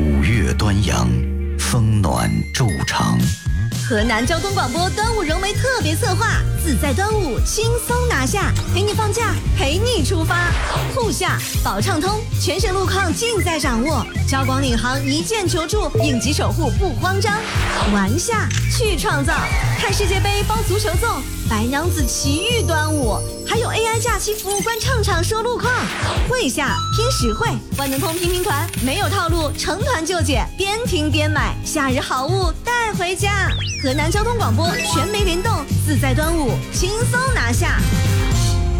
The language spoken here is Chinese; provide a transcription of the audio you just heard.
五岳端阳，风暖昼长。 河南交通广播端午融媒特别策划，自在端午轻松拿下，陪你放假，陪你出发。沪下保畅通，全省路况尽在掌握。交广领航一键求助，应急守护不慌张。玩下去创造，看世界杯包足球粽，白娘子奇遇端午，还有 AI 假期服务官唱唱说路况。会下拼实惠，万能通拼拼团，没有套路，成团就解，边听边买，夏日好物带回家。河南交通广播全媒联动，自在端午轻松拿下。